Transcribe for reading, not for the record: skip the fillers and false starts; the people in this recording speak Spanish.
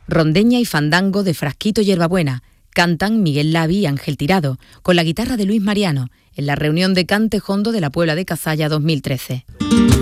Rondeña y fandango de Frasquito Hierbabuena. Cantan Miguel Lavi y Ángel Tirado, con la guitarra de Luis Mariano, en la reunión de Cante Jondo de la Puebla de Cazalla 2013.